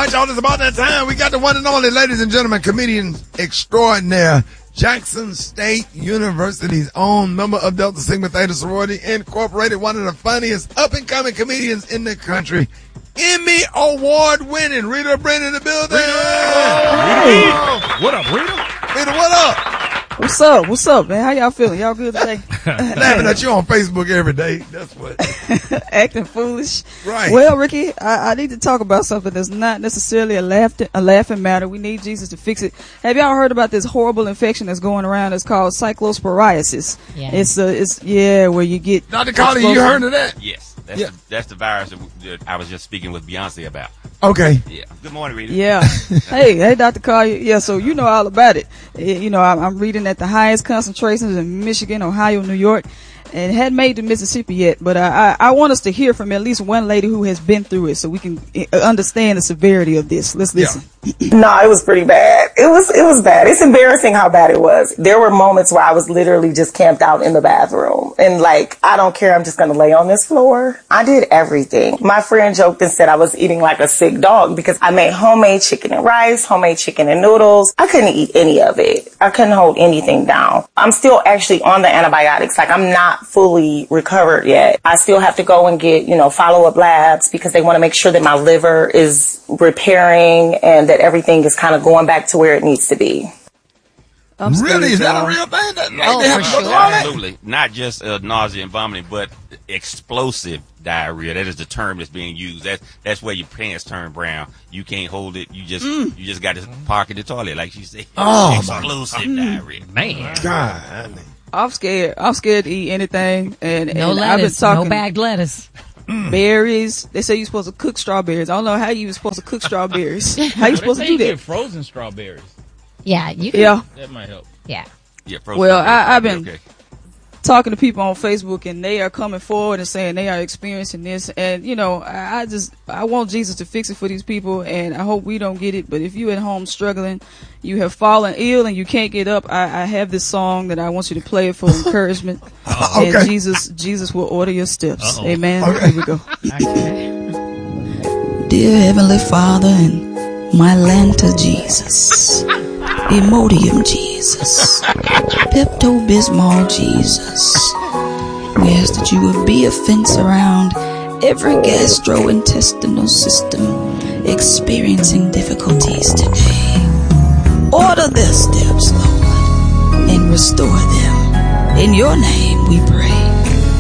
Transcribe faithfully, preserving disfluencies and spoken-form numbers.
right, y'all. It's about that time. We got the one and only, ladies and gentlemen, comedian extraordinaire, Jackson State University's own member of Delta Sigma Theta Sorority Incorporated, one of the funniest up-and-coming comedians in the country, Emmy Award-winning Rita Brent in the building. Rita. What up, Rita? Rita, what up? What's up? What's up, man? How y'all feeling? Y'all good today? Laughing at you on Facebook every day. That's what. Acting foolish. Right. Well, Ricky, I, I need to talk about something that's not necessarily a, laugh a laughing matter. We need Jesus to fix it. Have y'all heard about this horrible infection that's going around? It's called cyclosporiasis. Yeah. It's a, it's yeah, where you get. Doctor Carter, you heard of that? Yes. That's, yeah. the, that's the virus that, that I was just speaking with Beyonce about. Okay. Yeah. Good morning, Rita. Yeah. hey, hey, Doctor Collier. Yeah, so you know all about it. You know, I'm, I'm reading at the highest concentrations in Michigan, Ohio, New York, and hadn't made to Mississippi yet. But I, I, I want us to hear from at least one lady who has been through it, so we can understand the severity of this. Let's listen. Yeah. No, it was pretty bad. It was, it was bad. It's embarrassing how bad it was. There were moments where I was literally just camped out in the bathroom and like, I don't care. I'm just going to lay on this floor. I did everything. My friend joked and said I was eating like a sick dog because I made homemade chicken and rice, homemade chicken and noodles. I couldn't eat any of it. I couldn't hold anything down. I'm still actually on the antibiotics. Like I'm not fully recovered yet. I still have to go and get, you know, follow up labs because they want to make sure that my liver is repairing and that everything is kind of going back to where it needs to be. I'm really? Is that a real thing? That, like, oh, they have for to sure. go through all that? Absolutely. Not just uh, nausea and vomiting, but explosive diarrhea. That is the term that's being used. That's that's where your pants turn brown. You can't hold it. You just mm. you just got to park in the toilet, like she said. Oh, explosive my. diarrhea. Man. God. I'm scared. I'm scared to eat anything. And, no and lettuce. I've been talking no bagged lettuce. Mm. Berries. They say you're supposed to cook strawberries. I don't know how you were supposed to cook strawberries. How you supposed to do you that? Get frozen strawberries. Yeah, you can. Yeah. That might help. Yeah. Yeah. Frozen well, I, I've been okay. talking to people on Facebook, and they are coming forward and saying they are experiencing this. And you know, I, I just I want Jesus to fix it for these people, and I hope we don't get it. But if you at home struggling, you have fallen ill and you can't get up, I, I have this song that I want you to play for encouragement. Uh, okay. And Jesus, Jesus will order your steps. Uh-oh. Amen. Okay. Here we go. Okay. Dear Heavenly Father and my Lanta Jesus, Imodium Jesus, Pepto-Bismol Jesus, we ask that you would be a fence around every gastrointestinal system experiencing difficulties today. Order their steps, Lord, and restore them. In your name we pray.